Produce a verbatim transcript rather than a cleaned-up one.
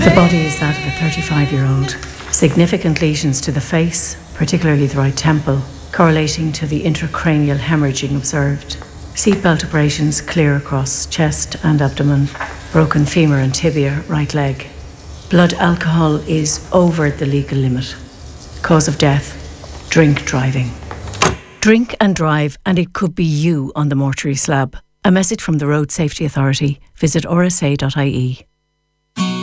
The body is that of a thirty-five-year-old. Significant lesions to the face, particularly the right temple, correlating to the intracranial hemorrhaging observed. Seatbelt abrasions clear across chest and abdomen. Broken femur and tibia, right leg. Blood alcohol is over the legal limit. Cause of death, drink driving. Drink and drive, and it could be you on the mortuary slab. A message from the Road Safety Authority. Visit r s a dot i e.